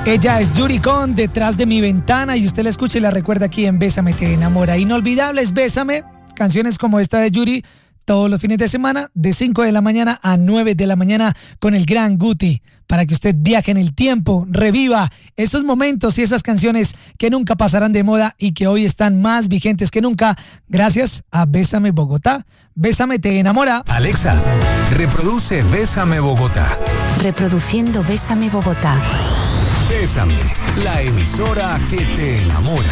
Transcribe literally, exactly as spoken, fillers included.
Ella es Yuri con Detrás de mi ventana y usted la escucha y la recuerda aquí en Bésame te enamora. Inolvidables Bésame, canciones como esta de Yuri todos los fines de semana de cinco de la mañana a nueve de la mañana con el gran Guti, para que usted viaje en el tiempo, reviva esos momentos y esas canciones que nunca pasarán de moda y que hoy están más vigentes que nunca gracias a Bésame Bogotá. Bésame te enamora. Alexa, reproduce Bésame Bogotá. Reproduciendo Bésame Bogotá. Bésame, la emisora que te enamora.